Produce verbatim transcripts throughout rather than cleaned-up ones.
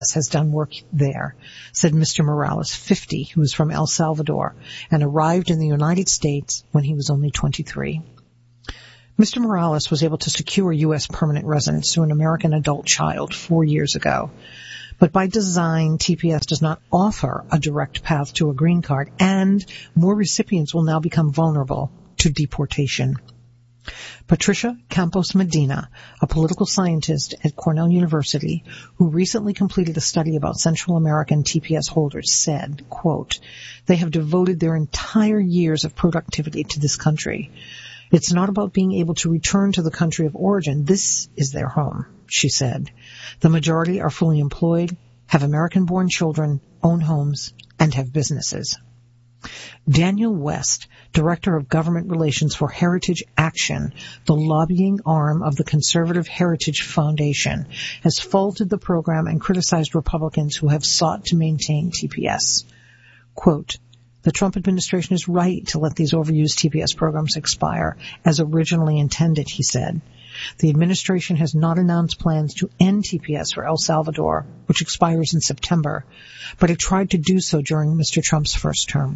has done work there, said Mister Morales, fifty, who was from El Salvador and arrived in the United States when he was only twenty-three. Mister Morales was able to secure U S permanent residence to an American adult child four years ago. But by design, T P S does not offer a direct path to a green card, and more recipients will now become vulnerable to deportation. Patricia Campos Medina, a political scientist at Cornell University who recently completed a study about Central American T P S holders, said, quote, "They have devoted their entire years of productivity to this country. It's not about being able to return to the country of origin. This is their home," she said. "The majority are fully employed, have American-born children, own homes, and have businesses." Daniel West, Director of Government Relations for Heritage Action, the lobbying arm of the Conservative Heritage Foundation, has faulted the program and criticized Republicans who have sought to maintain T P S. Quote, "The Trump administration is right to let these overused T P S programs expire as originally intended," he said. "The administration has not announced plans to end T P S for El Salvador, which expires in September, but it tried to do so during Mister Trump's first term.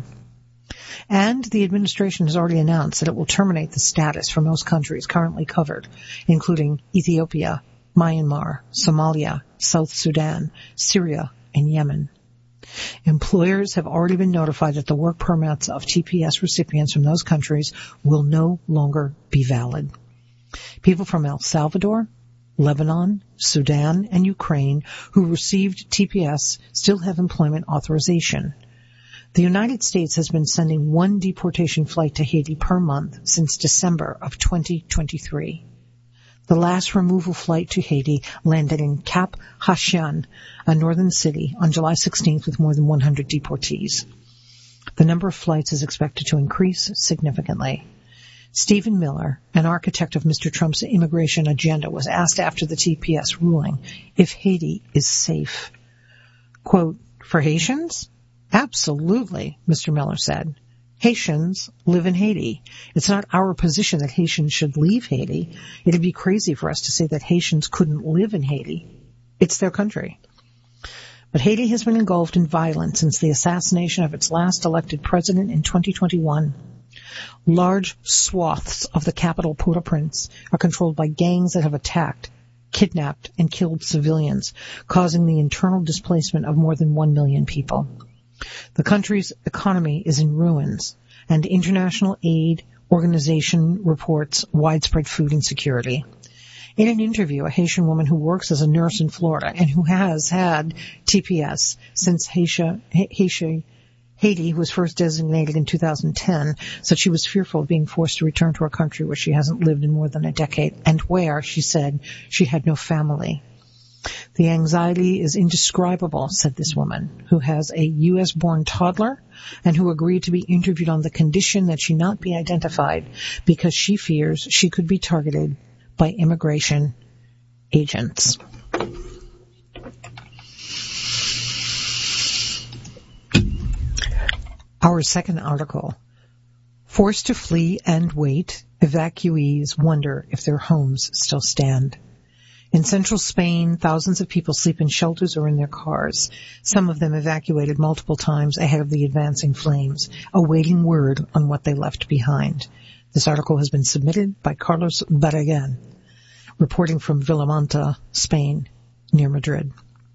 And the administration has already announced that it will terminate the status for most countries currently covered, including Ethiopia, Myanmar, Somalia, South Sudan, Syria, and Yemen. Employers have already been notified that the work permits of T P S recipients from those countries will no longer be valid. People from El Salvador, Lebanon, Sudan, and Ukraine who received T P S still have employment authorization. The United States has been sending one deportation flight to Haiti per month since December of twenty twenty-three. The last removal flight to Haiti landed in Cap Haitian, a northern city, on July sixteenth with more than one hundred deportees. The number of flights is expected to increase significantly. Stephen Miller, an architect of Mister Trump's immigration agenda, was asked after the T P S ruling if Haiti is safe. Quote, "For Haitians? Absolutely," Mister Miller said. "Haitians live in Haiti. It's not our position that Haitians should leave Haiti. It'd be crazy for us to say that Haitians couldn't live in Haiti. It's their country." But Haiti has been engulfed in violence since the assassination of its last elected president in twenty twenty-one. Large swaths of the capital, Port-au-Prince, are controlled by gangs that have attacked, kidnapped, and killed civilians, causing the internal displacement of more than one million people. The country's economy is in ruins, and international aid organization reports widespread food insecurity. In an interview, a Haitian woman who works as a nurse in Florida and who has had T P S since Haiti, Haiti, Haiti was first designated in two thousand ten, said she was fearful of being forced to return to a country where she hasn't lived in more than a decade and where, she said, she had no family. "The anxiety is indescribable," said this woman, who has a U S-born toddler and who agreed to be interviewed on the condition that she not be identified because she fears she could be targeted by immigration agents. Our second article, forced to flee and wait, evacuees wonder if their homes still stand. In central Spain, thousands of people sleep in shelters or in their cars, some of them evacuated multiple times ahead of the advancing flames, awaiting word on what they left behind. This article has been submitted by Carlos Barragan, reporting from Villamonta, Spain, near Madrid.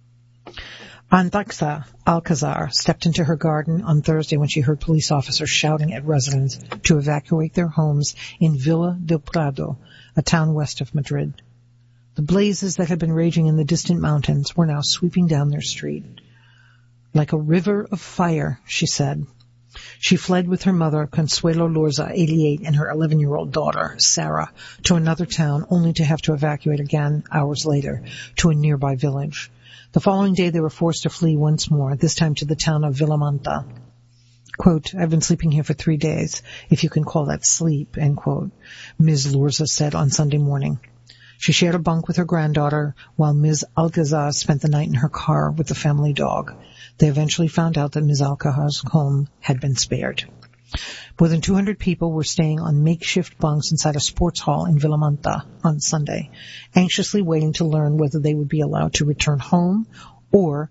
Andaxa Alcazar stepped into her garden on Thursday when she heard police officers shouting at residents to evacuate their homes in Villa del Prado, a town west of Madrid. The blazes that had been raging in the distant mountains were now sweeping down their street. "Like a river of fire," she said. She fled with her mother, Consuelo Lorza, eighty-eight, and her eleven-year-old daughter, Sarah, to another town, only to have to evacuate again hours later to a nearby village. The following day they were forced to flee once more, this time to the town of Villamonta. Quote, "I've been sleeping here for three days, if you can call that sleep," end quote, Miz Lorza said on Sunday morning. She shared a bunk with her granddaughter, while Miz Alcazar spent the night in her car with the family dog. They eventually found out that Miz Alcazar's home had been spared. More than two hundred people were staying on makeshift bunks inside a sports hall in Villamonta on Sunday, anxiously waiting to learn whether they would be allowed to return home or